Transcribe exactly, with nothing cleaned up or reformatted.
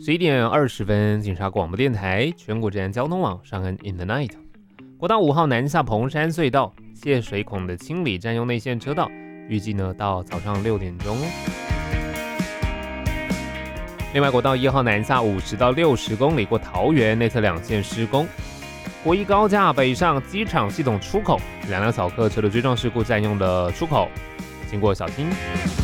十一点二十分，警察广播电台全国治安交通网上恩 in the night。国道五号南下彭山隧道泄水孔的清理占用内线车道，预计呢到早上六点钟哦。另外，国道一号南下五十到六十公里过桃园内侧两线施工。国一高架北上机场系统出口，两辆小客车的追撞事故占用了出口，经过小心。